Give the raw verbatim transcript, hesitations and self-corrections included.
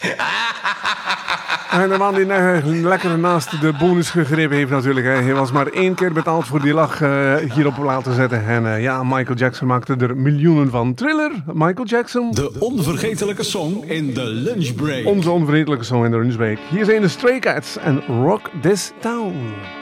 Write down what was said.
En de man die uh, lekker naast de bonus gegrepen heeft natuurlijk. Hè. Hij was maar één keer betaald voor die lach uh, hierop laten zetten. En uh, ja, Michael Jackson maakte er miljoenen van. Thriller, Michael Jackson. De onvergetelijke song in de lunchbreak. Onze onvergetelijke song in de lunchbreak. Hier zijn de Stray Cats en Rock This Town.